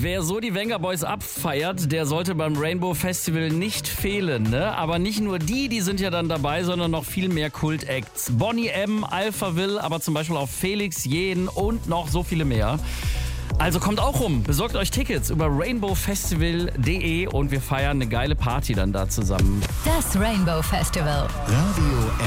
wer so die Venga Boys abfeiert, der sollte beim Rainbow Festival nicht fehlen, ne? Aber nicht nur die sind ja dann dabei, sondern noch viel mehr Kult-Acts. Boney M, Alphaville, aber zum Beispiel auch Felix Jähn und noch so viele mehr. Also kommt auch rum, besorgt euch Tickets über rainbowfestival.de und wir feiern eine geile Party dann da zusammen. Das Rainbow Festival. Radio